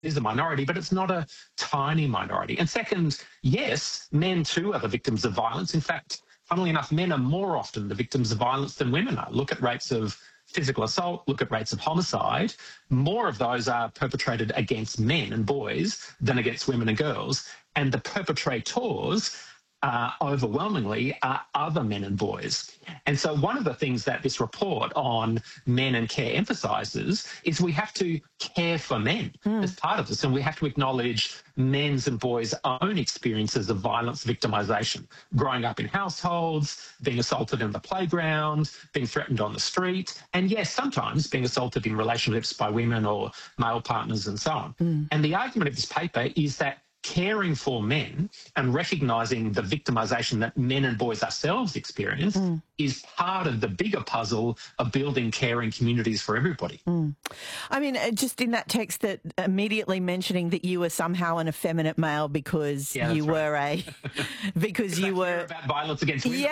is a minority, but it's not a tiny minority. And second, yes, men too are the victims of violence. In fact, funnily enough, men are more often the victims of violence than women are. Look at rates of physical assault, look at rates of homicide. More of those are perpetrated against men and boys than against women and girls. And the perpetrators overwhelmingly are other men and boys. And so one of the things that this report on men and care emphasises is we have to care for men as part of this, and we have to acknowledge men's and boys' own experiences of violence victimisation, growing up in households, being assaulted in the playground, being threatened on the street, and yes, sometimes being assaulted in relationships by women or male partners and so on. And the argument of this paper is that caring for men and recognising the victimisation that men and boys ourselves experience is part of the bigger puzzle of building caring communities for everybody. I mean, just in that text that immediately mentioning that you were somehow an effeminate male because you were because you were about violence against women.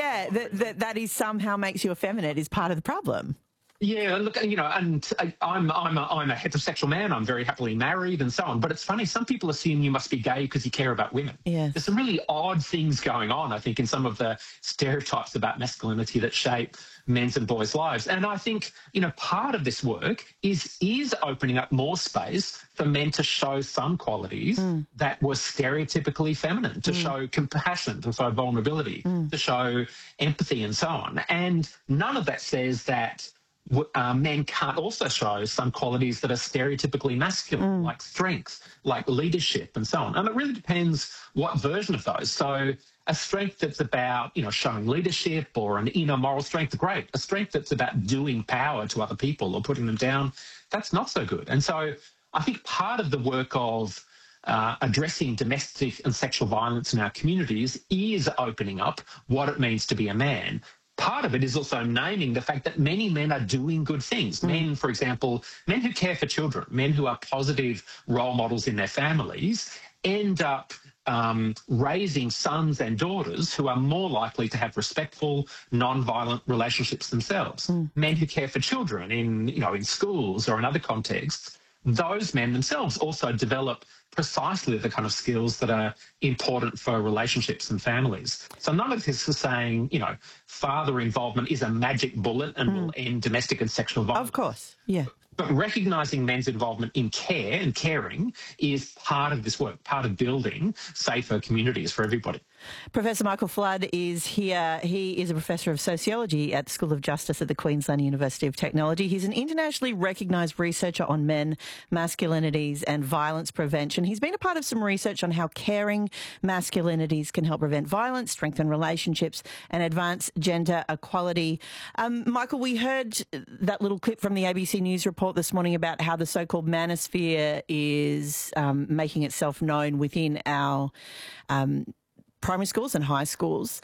That is somehow makes you effeminate is part of the problem. Yeah, look, and I'm a heterosexual man. I'm very happily married and so on. But it's funny, some people assume you must be gay because you care about women. Yeah. There's some really odd things going on, I think, in some of the stereotypes about masculinity that shape men's and boys' lives. And I think, part of this work is opening up more space for men to show some qualities that were stereotypically feminine, to show compassion, to show vulnerability, to show empathy and so on. And none of that says that men can't also show some qualities that are stereotypically masculine, like strength, like leadership and so on. And it really depends what version of those. So a strength that's about, showing leadership or an inner moral strength, great. A strength that's about doing power to other people or putting them down, that's not so good. And so I think part of the work of addressing domestic and sexual violence in our communities is opening up what it means to be a man. Part of it is also naming the fact that many men are doing good things. Men, for example, men who care for children, men who are positive role models in their families, end up raising sons and daughters who are more likely to have respectful, non-violent relationships themselves. Men who care for children in schools or in other contexts, those men themselves also develop precisely the kind of skills that are important for relationships and families. So none of this is saying, father involvement is a magic bullet and will end domestic and sexual violence. Of course, yeah. But recognising men's involvement in care and caring is part of this work, part of building safer communities for everybody. Professor Michael Flood is here. He is a professor of sociology at the School of Justice at the Queensland University of Technology. He's an internationally recognised researcher on men, masculinities and violence prevention. He's been a part of some research on how caring masculinities can help prevent violence, strengthen relationships and advance gender equality. Michael, we heard that little clip from the ABC News report this morning about how the so-called manosphere is making itself known within our primary schools and high schools.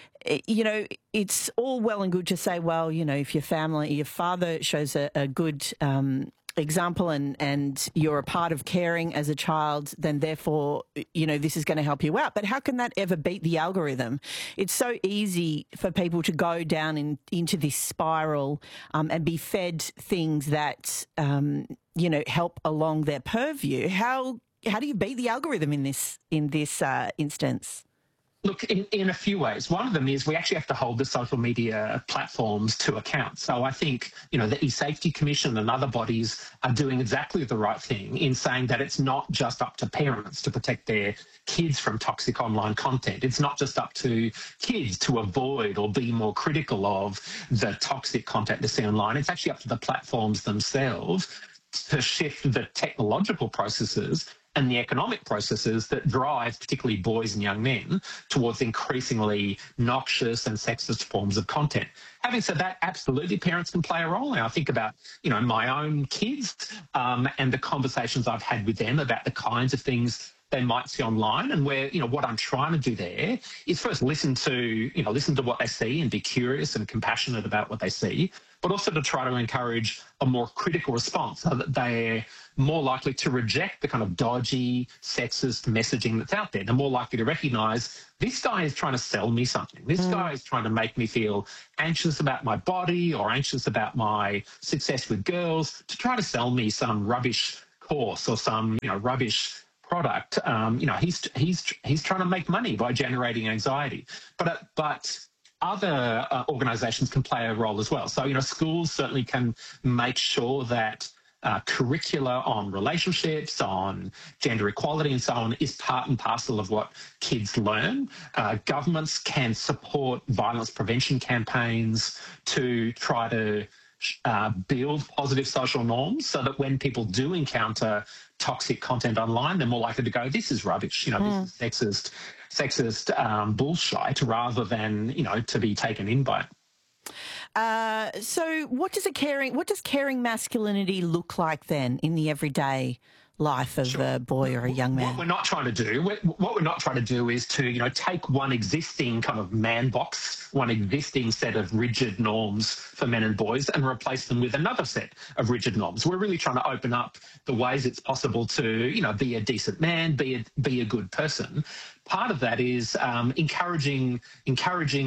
It's all well and good to say, well, if your father shows a good example and you're a part of caring as a child, then therefore, this is going to help you out. But how can that ever beat the algorithm? It's so easy for people to go down into this spiral and be fed things that, help along their purview. How do you beat the algorithm in this instance? Look, in a few ways. One of them is we actually have to hold the social media platforms to account. So I think, the E-Safety Commission and other bodies are doing exactly the right thing in saying that it's not just up to parents to protect their kids from toxic online content. It's not just up to kids to avoid or be more critical of the toxic content they see online. It's actually up to the platforms themselves to shift the technological processes and the economic processes that drive particularly boys and young men towards increasingly noxious and sexist forms of content. Having said that, absolutely parents can play a role. Now I think about, my own kids and the conversations I've had with them about the kinds of things they might see online, and where, what I'm trying to do there is first listen to what they see and be curious and compassionate about what they see, but also to try to encourage a more critical response so that they're more likely to reject the kind of dodgy, sexist messaging that's out there. They're more likely to recognise this guy is trying to sell me something. This guy is trying to make me feel anxious about my body or anxious about my success with girls, to try to sell me some rubbish course or some rubbish product. He's trying to make money by generating anxiety. But other organisations can play a role as well. So schools certainly can make sure that curricula on relationships, on gender equality and so on is part and parcel of what kids learn. Governments can support violence prevention campaigns to try to build positive social norms so that when people do encounter toxic content online, they're more likely to go, this is rubbish, this is sexist bullshit, rather than, to be taken in by it. So what does caring masculinity look like then in the everyday life of a boy or a young man? What we're not trying to do is to, take one existing kind of man box, one existing set of rigid norms for men and boys and replace them with another set of rigid norms. We're really trying to open up the ways it's possible to, be a decent man, be a good person. Part of that is encouraging men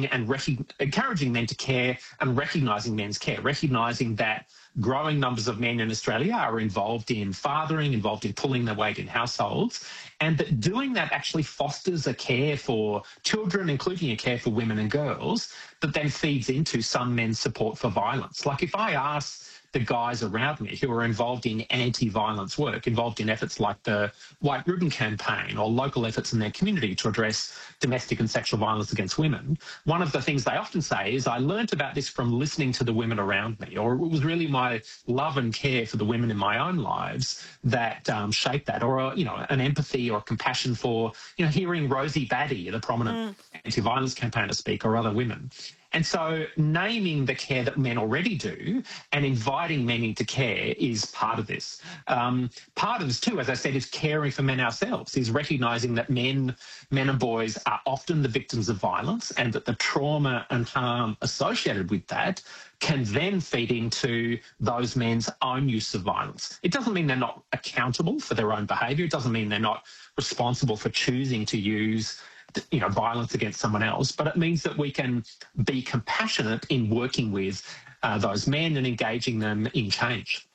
to care and recognising men's care, recognising that growing numbers of men in Australia are involved in fathering, involved in pulling their weight in households, and that doing that actually fosters a care for children, including a care for women and girls, that then feeds into some men's support for violence. Like if I ask the guys around me who are involved in anti-violence work, involved in efforts like the White Ribbon Campaign or local efforts in their community to address domestic and sexual violence against women, one of the things they often say is, I learnt about this from listening to the women around me, or it was really my love and care for the women in my own lives that shaped that, or, an empathy or compassion for, hearing Rosie Batty, the prominent anti-violence campaigner, speak, or other women. And so naming the care that men already do and inviting men into care is part of this. Part of this too, as I said, is caring for men ourselves, is recognising that men and boys are often the victims of violence, and that the trauma and harm associated with that can then feed into those men's own use of violence. It doesn't mean they're not accountable for their own behaviour. It doesn't mean they're not responsible for choosing to use violence against someone else, but it means that we can be compassionate in working with those men and engaging them in change.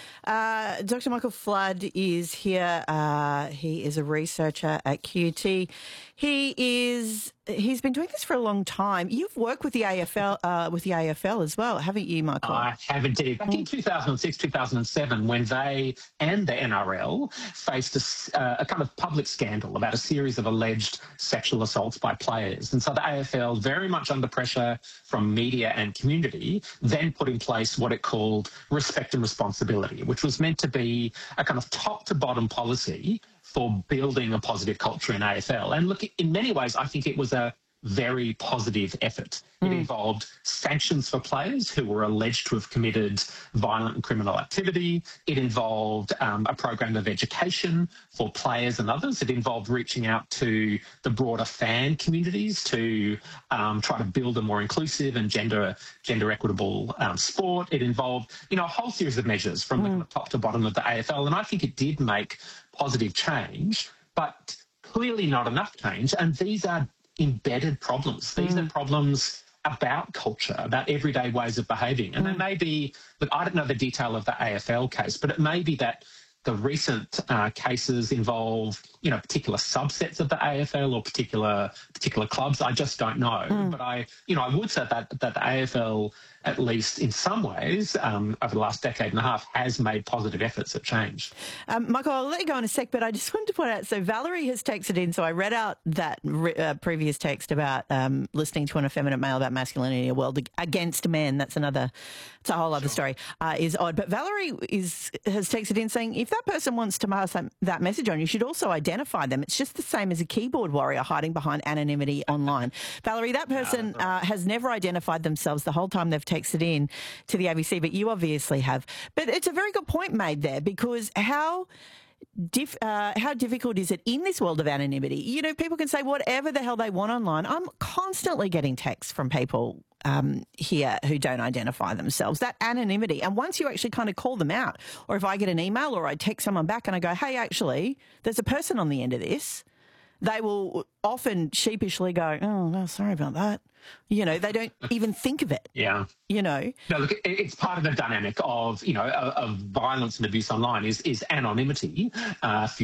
Dr. Michael Flood is here. He is a researcher at QUT. He's been doing this for a long time. You've worked with the AFL, as well, haven't you, Michael? I have indeed. Back in 2006, 2007, when they and the NRL faced a kind of public scandal about a series of alleged sexual assaults by players. And so the AFL, very much under pressure from media and community, then put in place what it called respect and responsibility, which was meant to be a kind of top to bottom policy for building a positive culture in AFL. And look, in many ways, I think it was a very positive effort. It involved sanctions for players who were alleged to have committed violent and criminal activity. It involved a program of education for players and others. It involved reaching out to the broader fan communities to try to build a more inclusive and gender equitable sport. It involved, a whole series of measures from the top to bottom of the AFL. And I think it did make positive change, but clearly not enough change. And these are embedded problems. These are problems about culture, about everyday ways of behaving. And they may be, look, I don't know the detail of the AFL case, but it may be that the recent cases involve, particular subsets of the AFL or particular clubs. I just don't know. But I would say that the AFL, at least in some ways, over the last decade and a half, has made positive efforts at change. Michael, I'll let you go in a sec, but I just wanted to point out, so Valerie has texted in, so I read out that previous text about listening to an effeminate male about masculinity in a world against men. It's a whole other story, is odd. But Valerie has texted in saying, if that person wants to pass that message on, you should also identify them. It's just the same as a keyboard warrior hiding behind anonymity online. Valerie, that person has never identified themselves the whole time they've texted in to the ABC, but you obviously have. But it's a very good point made there, because how difficult is it in this world of anonymity? People can say whatever the hell they want online. I'm constantly getting texts from people here who don't identify themselves. That anonymity. And once you actually kind of call them out, or if I get an email or I text someone back and I go, hey, actually, there's a person on the end of this, they will often sheepishly go, oh, no, sorry about that. You know, they don't even think of it. Yeah. You know. No, look, it's part of the dynamic of, of violence and abuse online is anonymity for